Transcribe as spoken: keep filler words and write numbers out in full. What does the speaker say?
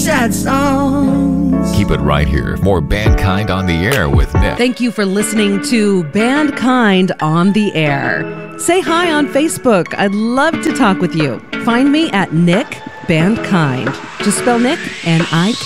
sad songs. Keep it right here. More Bandkind on the Air with Nick. Thank you for listening to Bandkind on the Air. Say hi on Facebook. I'd love to talk with you. Find me at Nick Bandkind. Just spell Nick, N I K.